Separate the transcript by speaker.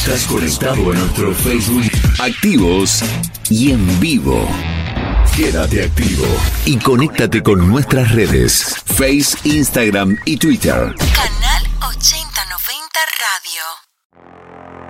Speaker 1: Estás conectado a nuestro Facebook, activos y en vivo. Quédate activo y conéctate con nuestras redes, Face, Instagram y Twitter.
Speaker 2: Canal 8090 Radio.